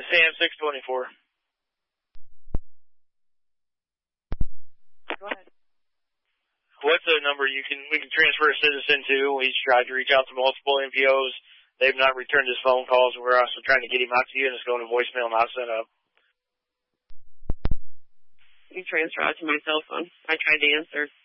Sam 624. Go ahead. What's a number we can transfer a citizen to? He's tried to reach out to multiple MPOs. They've not returned his phone calls. We're also trying to get him out to you, and it's going to voicemail, not set up. You transfer out to my cell phone. I tried to answer.